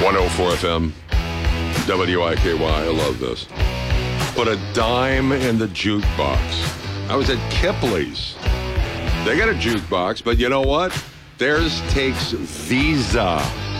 104 FM, WIKY. I love this. Put a dime in the jukebox. I was at Kipley's. They got a jukebox, but you know what? Theirs takes Visa.